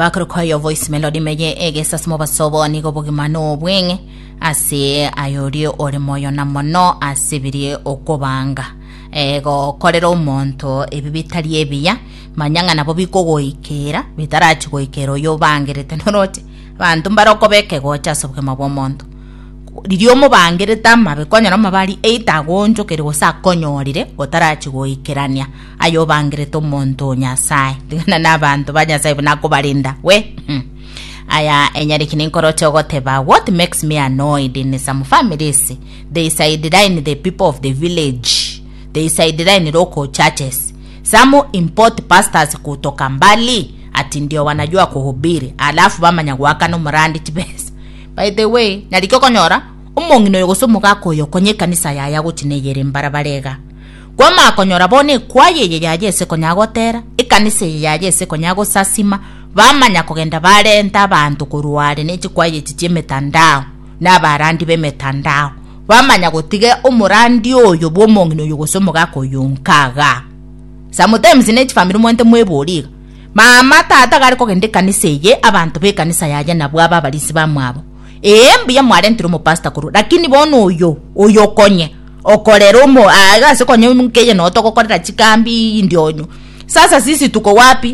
bakro koyo voice melody meye egesa smo basobo ni gobogimano bwenge ase ayori ore moyo na mono asibirie okobanga ego korera omonto ebibitari ebiya manyanga nabo bikogoikera bitarachi goikero yo bangerete norote bantu mbarokobeke gocha sobwe mabo monto lirio mo bangereta mabe konyara mabari 8 agonjo kere gosa konyorire gotarachi goikerania ayo bangereta omonto nyasaye tingana nabantu banyasaye bunako barinda we aya enyari kininkoroche ogoteba what makes me annoyed in some families they sideline the people of the village, they sideline local churches, some import pastors kutoka mbali ati ndio wanajua kuhubiri alafu bamanya gwaka no murandi tibes. By the way naliko konyora umongino yogosomuka koyo konye kanisa yaya gutineyere mbarabarega kwa makonyora bone kwaye yeyese konyagotera ikanisa yeyese konyago sasima bamanya kugenda barenta abantu kuruware n'ekikwaye kimetandao n'abarandi bemetandao bamanya gutige umurandi oyo bomongino yogosomuka koyo nkaga sometimes n'eki family mwente mweboriga mama tata gari kugenda kanisa ye abantu be kanisa yaje nabwo ababalisi bamwabo mbiya mwarentiro mu pastor kuru lakini bono oyo konye okorero mo agase konye nkeye no tokokorera chikambi ndionyo sasa sisi tuko wapi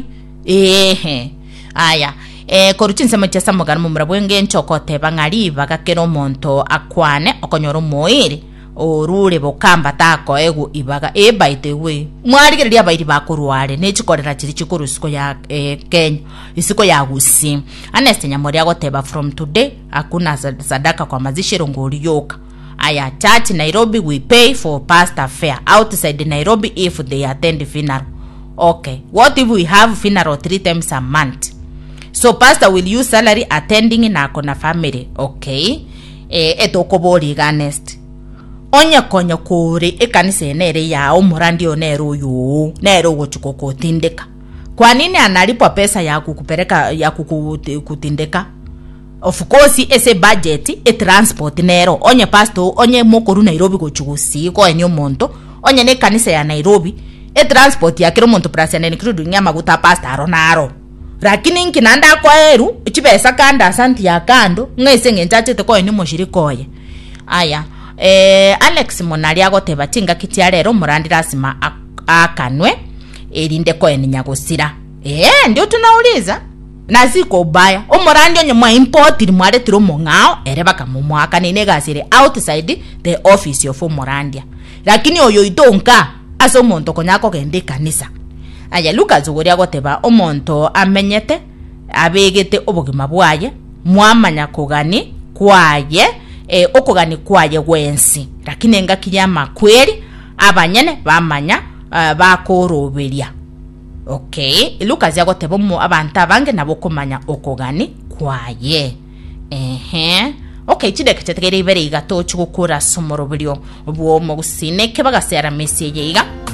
aya koruchinse machesa mugara mu murabwenge nchokote bangari bagakero monto akwane okonyoro moire orure bokamba tako ego ibaga by the way mwarigereria bairi bakurware nechikorera chiri chikuru siko ya Kenya isiko ya gusi aneste nyamori agoteba from today akuna sadaka kwa mazishiro ngori yoka aya church Nairobi we pay for pastor fare outside Nairobi if they attend funeral. Okay, what if we have funeral 3 times a month? So pastor will use salary attending na kona family. Okay, etokobori ganest onya konya kore ekanise nere ya omurandi onero yo nero gochukoko tindeka. Kwa nini analipwa pesa ya kukupeleka ya kutindeka? Of course ese budget transport nero onye pastor onye mokoru Nairobi gochugusi ko enyo monto onye ne kanisa ya Nairobi transport ya kiro monto plus ya nikrudu nyama guta pastor naro lakini nkinanda kwa eru chibesa kanda santi ya kando ngese ngenchache te ko enyo moshirikoye aya Alex Monali agoteba chinga kitia rero murandi rasima akanwe erinde ko eninyagosira ndio tunauliza naziko baya omurandi onye mwa import rimware tiro mongao ereba kamumwaka nene gasire outside the office of omurandi lakini oyo itonka aso monto konyako gende kanisa aya Lucas ugori agoteba omonto amenyete abegete obogima bwaye mwamanya kugani kwaye okugani kwaye wensi lakini ngakirya makweri abanyene bamanya bakoroberia. Okay, Lucas yagoteba mu abantu abange nabo kumanya okugani kwaye okay chideke tetegere ibere igato chukura somoro bulyo obwo mu gusine ke bagasera message yiga